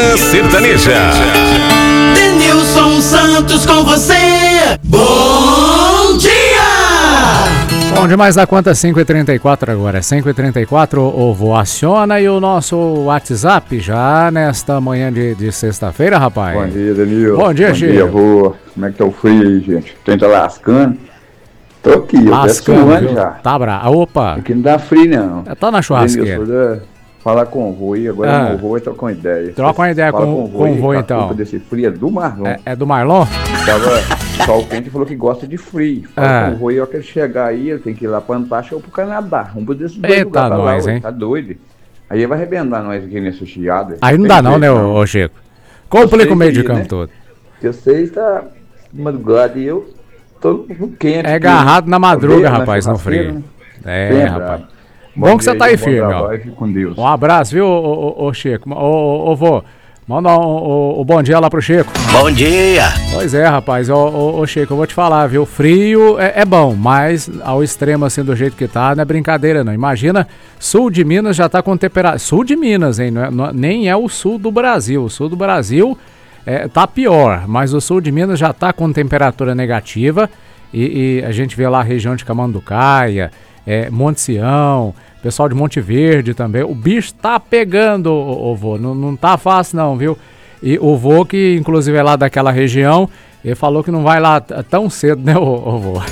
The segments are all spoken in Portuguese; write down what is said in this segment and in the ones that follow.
Manhã Sertaneja. Denilson Santos com você. Bom dia! Bom demais da conta, 5h34 agora. 5h34, o vô aciona e o nosso WhatsApp já nesta manhã de sexta-feira, rapaz. Bom dia, Danilo. Bom dia, Chico. Bom dia, vô. Como é que tá o frio aí, gente? Tenta lascando. Tô aqui, eu até suando já. Tá bravo. Opa. Aqui não dá frio, não. Tá na churrasqueira. Danilo, falar com o vô aí, agora o vô vai trocar uma ideia. Troca uma ideia com o vô, então. A culpa desse frio é do Marlon. É do Marlon? Tava sol quente e falou que gosta de frio. Fala com o vô aí, ó, que ele chegar aí, ele tem que ir lá pra Antártica ou pro Canadá. Vamos desses dois lugares pra lá, hein? Tá doido. Aí ele vai arrebentar nós aqui nesse chiado. Aí não dá não, né, ô Chico? Complica o meio de campo todo. Porque vocês tá de madrugada e eu tô no quente. É agarrado na madruga, rapaz, no frio. Né? Rapaz. Bom que você tá aí firme, ó. Com Deus. Um abraço, viu, ô Chico? Ô vô, manda o bom dia lá pro Chico. Bom dia. Pois é, rapaz, ô Chico, eu vou te falar, viu? Frio é bom, mas ao extremo assim do jeito que tá, não é brincadeira não. Imagina, sul de Minas já tá com temperatura... Sul de Minas, hein? Nem é o sul do Brasil. O sul do Brasil tá pior, mas o sul de Minas já tá com temperatura negativa e a gente vê lá a região de Camanducaia, Monte Sião, pessoal de Monte Verde também. O bicho tá pegando, o vô, não tá fácil não, viu? E o vô, que inclusive é lá daquela região, ele falou que não vai lá tão cedo, né, o vô?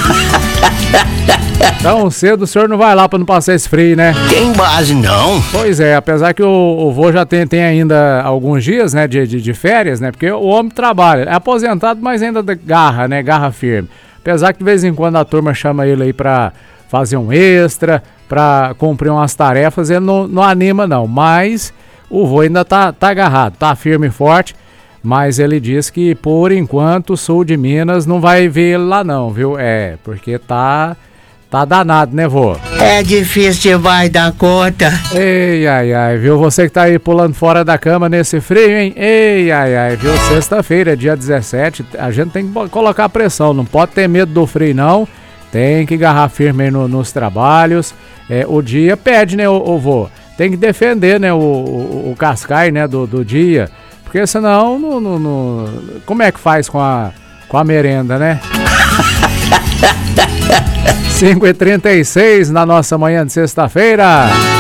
Tão cedo o senhor não vai lá pra não passar esse frio, né? Tem base não. Pois é, apesar que o vô já tem ainda alguns dias, né, de férias, né? Porque o homem trabalha, é aposentado, mas ainda garra, né, garra firme. Apesar que de vez em quando a turma chama ele aí pra fazer um extra, pra cumprir umas tarefas, ele não anima não, mas o vô ainda tá agarrado, tá firme e forte, mas ele diz que por enquanto o sul de Minas não vai ver ele lá não, viu? Porque tá danado, né, vô? É difícil, vai dar conta. Ei, ai, viu? Você que tá aí pulando fora da cama nesse frio, hein? Ei, ai, viu? Sexta-feira, dia 17, a gente tem que colocar pressão, não pode ter medo do frio não. Tem que agarrar firme aí nos trabalhos. O dia pede, né, o vô? Tem que defender, né, o cascai, né, do dia. Porque senão, como é que faz com a merenda, né? 5h36 na nossa manhã de sexta-feira.